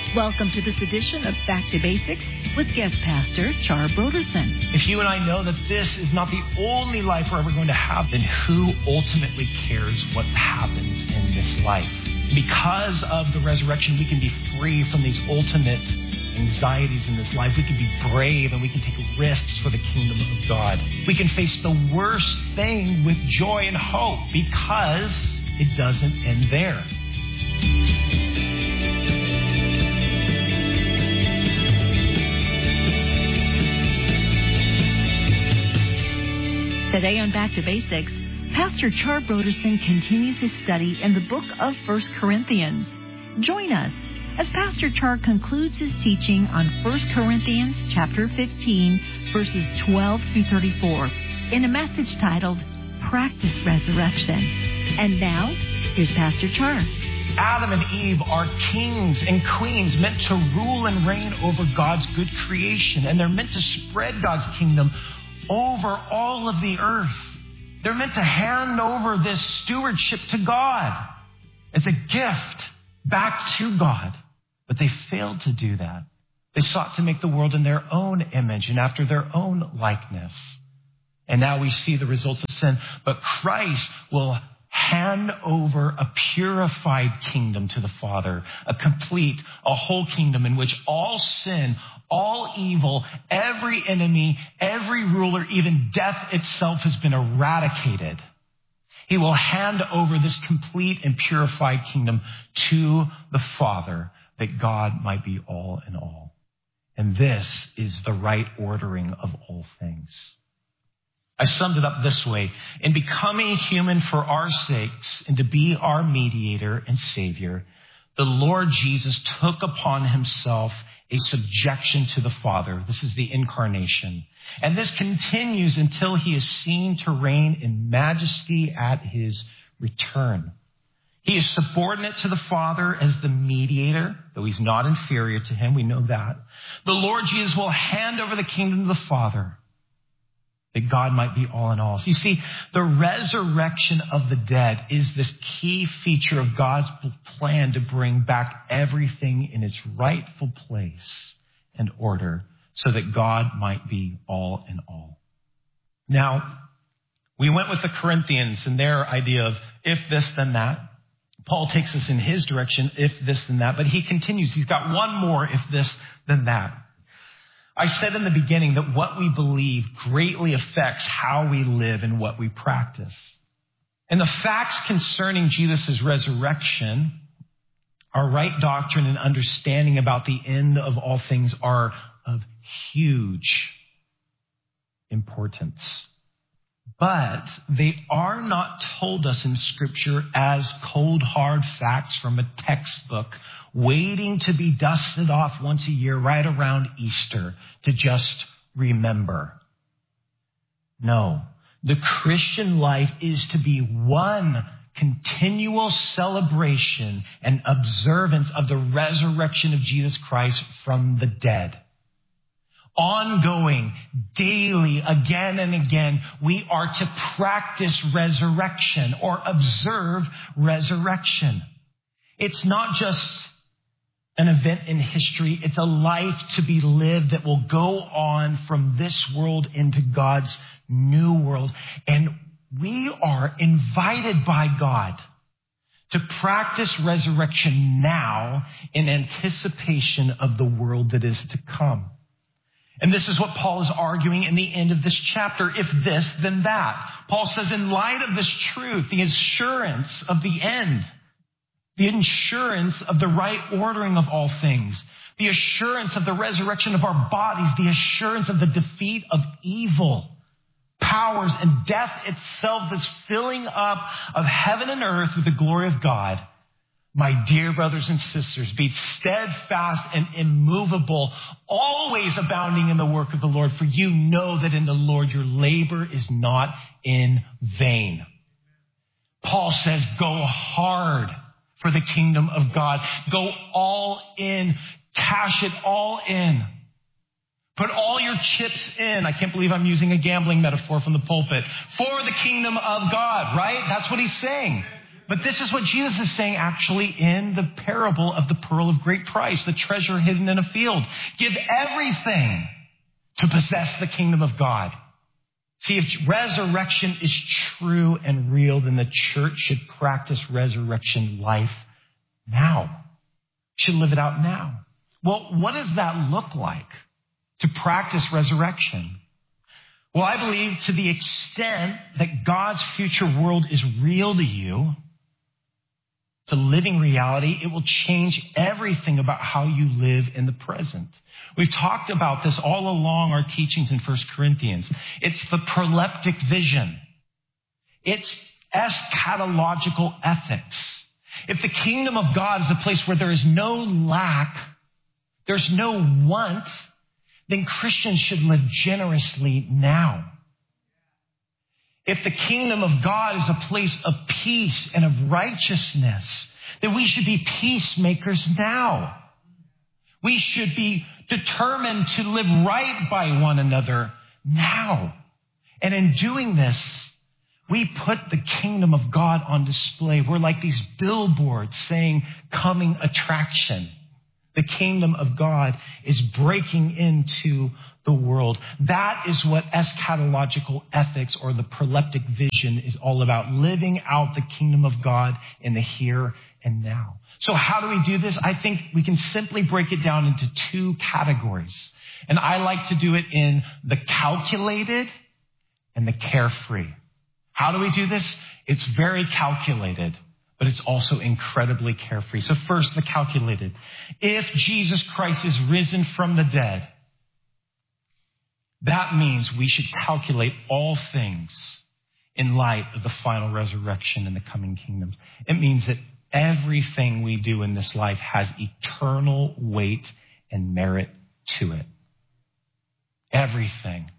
Welcome to this edition of Back to Basics with guest pastor Char Broderson. If you and I know that this is not the only life we're ever going to have, then who ultimately cares what happens in this life? Because of the resurrection, we can be free from these ultimate anxieties in this life. We can be brave and we can take risks for the kingdom of God. We can face the worst thing with joy and hope because it doesn't end there. Today on Back to Basics, Pastor Char Broderson continues his study in the book of 1 Corinthians. Join us as Pastor Char concludes his teaching on 1 Corinthians chapter 15, verses 12 through 34, in a message titled, Practice Resurrection. And now, here's Pastor Char. Adam and Eve are kings and queens meant to rule and reign over God's good creation, and they're meant to spread God's kingdom over all of the earth. They're meant to hand over this stewardship to God as a gift back to God. But they failed to do that. They sought to make the world in their own image and after their own likeness. And now we see the results of sin. But Christ will hand over a purified kingdom to the Father, a whole kingdom in which all sin, all evil, every enemy, every ruler, even death itself has been eradicated. He will hand over this complete and purified kingdom to the Father that God might be all in all. And this is the right ordering of all things. I summed it up this way. In becoming human for our sakes and to be our mediator and savior, the Lord Jesus took upon himself a subjection to the Father. This is the incarnation. And this continues until he is seen to reign in majesty at his return. He is subordinate to the Father as the mediator, though he's not inferior to him. We know that. The Lord Jesus will hand over the kingdom to the Father, that God might be all in all. So you see, the resurrection of the dead is this key feature of God's plan to bring back everything in its rightful place and order so that God might be all in all. Now, we went with the Corinthians and their idea of if this, then that. Paul takes us in his direction, if this, then that. But he continues. He's got one more, if this, then that. I said in the beginning that what we believe greatly affects how we live and what we practice. And the facts concerning Jesus' resurrection, our right doctrine and understanding about the end of all things are of huge importance. But they are not told us in Scripture as cold, hard facts from a textbook waiting to be dusted off once a year right around Easter to just remember. No, the Christian life is to be one continual celebration and observance of the resurrection of Jesus Christ from the dead. Ongoing, daily, again and again, we are to practice resurrection or observe resurrection. It's not just an event in history. It's a life to be lived that will go on from this world into God's new world. And we are invited by God to practice resurrection now in anticipation of the world that is to come. And this is what Paul is arguing in the end of this chapter. If this, then that. Paul says, in light of this truth, the assurance of the end, the assurance of the right ordering of all things, the assurance of the resurrection of our bodies, the assurance of the defeat of evil, powers, and death itself, this filling up of heaven and earth with the glory of God. My dear brothers and sisters, be steadfast and immovable, always abounding in the work of the Lord, for you know that in the Lord your labor is not in vain. Paul says, go hard for the kingdom of God. Go all in. Cash it all in. Put all your chips in. I can't believe I'm using a gambling metaphor from the pulpit. For the kingdom of God, right? That's what he's saying. But this is what Jesus is saying actually in the parable of the pearl of great price, the treasure hidden in a field. Give everything to possess the kingdom of God. See, if resurrection is true and real, then the church should practice resurrection life now. Should live it out now. Well, what does that look like to practice resurrection? Well, I believe to the extent that God's future world is real to you, it's a living reality, it will change everything about how you live in the present. We've talked about this all along our teachings in 1 Corinthians. It's the proleptic vision. It's eschatological ethics. If the kingdom of God is a place where there is no lack, there's no want, then Christians should live generously now. If the kingdom of God is a place of peace and of righteousness, then we should be peacemakers now. We should be determined to live right by one another now. And in doing this, we put the kingdom of God on display. We're like these billboards saying, coming attraction. The kingdom of God is breaking into the world. That is what eschatological ethics or the proleptic vision is all about. Living out the kingdom of God in the here and now. So how do we do this? I think we can simply break it down into two categories. And I like to do it in the calculated and the carefree. How do we do this? It's very calculated, but it's also incredibly carefree. So first, the calculated. If Jesus Christ is risen from the dead, that means we should calculate all things in light of the final resurrection and the coming kingdoms. It means that everything we do in this life has eternal weight and merit to it. Everything.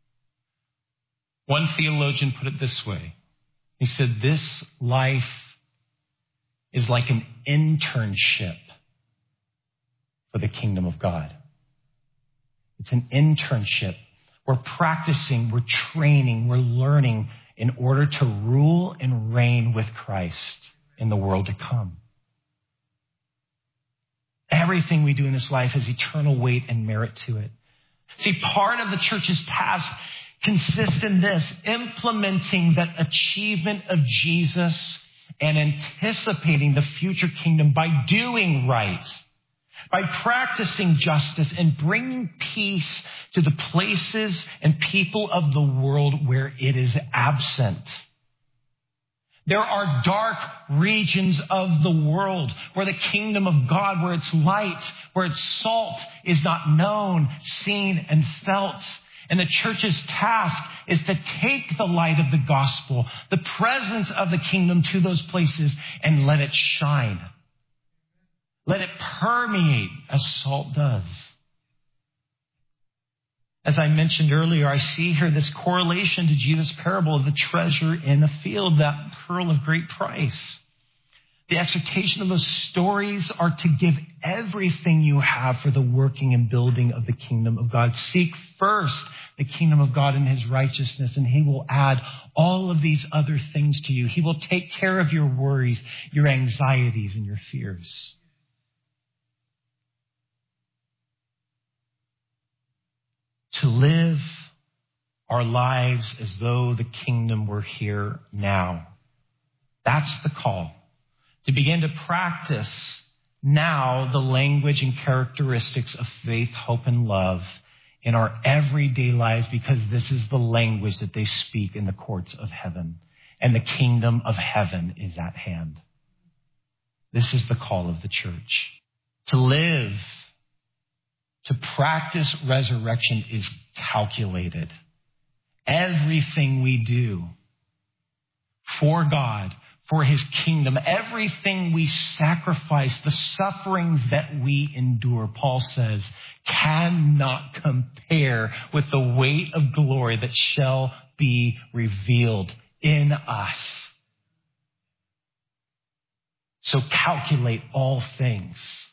One theologian put it this way. He said, this life is like an internship for the kingdom of God. It's an internship. We're practicing, we're training, we're learning in order to rule and reign with Christ in the world to come. Everything we do in this life has eternal weight and merit to it. See, part of the church's task consists in this, implementing that achievement of Jesus and anticipating the future kingdom by doing right, by practicing justice and bringing peace to the places and people of the world where it is absent. There are dark regions of the world where the kingdom of God, where its light, where its salt is not known, seen, and felt. And the church's task is to take the light of the gospel, the presence of the kingdom to those places and let it shine. Let it permeate as salt does. As I mentioned earlier, I see here this correlation to Jesus' parable of the treasure in the field, that pearl of great price. The exhortation of those stories are to give everything you have for the working and building of the kingdom of God. Seek first the kingdom of God and his righteousness, and he will add all of these other things to you. He will take care of your worries, your anxieties, and your fears. To live our lives as though the kingdom were here now. That's the call. To begin to practice now the language and characteristics of faith, hope, and love in our everyday lives, because this is the language that they speak in the courts of heaven. And the kingdom of heaven is at hand. This is the call of the church. To live, to practice resurrection is calculated. Everything we do for God, for his kingdom, everything we sacrifice, the sufferings that we endure, Paul says, cannot compare with the weight of glory that shall be revealed in us. So calculate all things,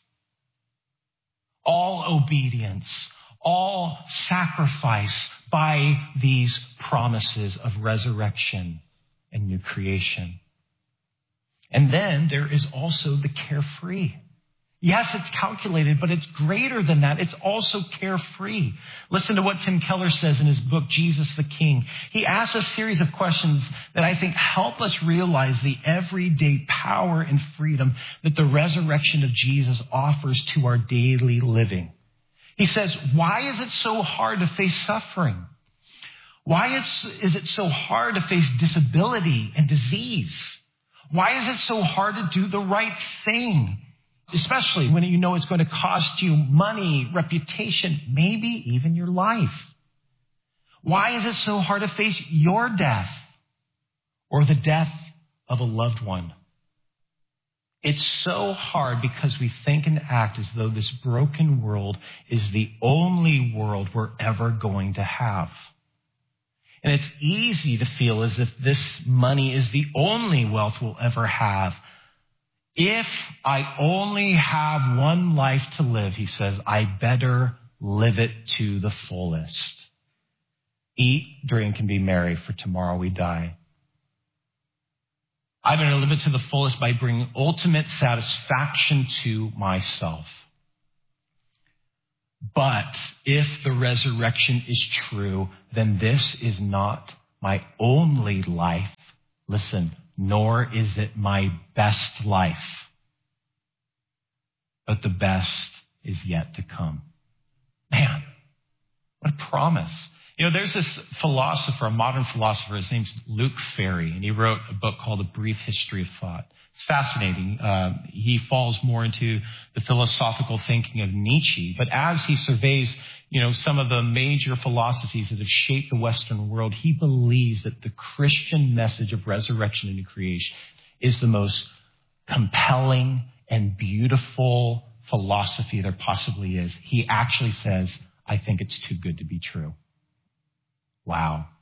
all obedience, all sacrifice by these promises of resurrection and new creation. And then there is also the carefree. Yes, it's calculated, but it's greater than that. It's also carefree. Listen to what Tim Keller says in his book, Jesus the King. He asks a series of questions that I think help us realize the everyday power and freedom that the resurrection of Jesus offers to our daily living. He says, why is it so hard to face suffering? Why is it so hard to face disability and disease? Why is it so hard to do the right thing? Especially when you know it's going to cost you money, reputation, maybe even your life. Why is it so hard to face your death or the death of a loved one? It's so hard because we think and act as though this broken world is the only world we're ever going to have. And it's easy to feel as if this money is the only wealth we'll ever have. If I only have one life to live, he says, I better live it to the fullest. Eat, drink, and be merry, for tomorrow we die. I better live it to the fullest by bringing ultimate satisfaction to myself. But if the resurrection is true, then this is not my only life. Listen, nor is it my best life. But the best is yet to come. Man, what a promise. You know, there's this philosopher, a modern philosopher, his name's Luke Ferry, and he wrote a book called A Brief History of Thought. It's fascinating. He falls more into the philosophical thinking of Nietzsche, but as he surveys, some of the major philosophies that have shaped the Western world, he believes that the Christian message of resurrection and new creation is the most compelling and beautiful philosophy there possibly is. He actually says, I think it's too good to be true. Wow.